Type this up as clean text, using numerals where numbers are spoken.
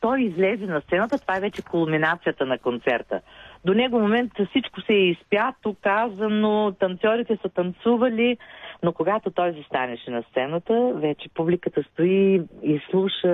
той излезе на сцената, това е вече кулминацията на концерта. До него момент всичко се е изпято, казано, танцорите са танцували, но когато той застанеше на сцената, вече публиката стои и слуша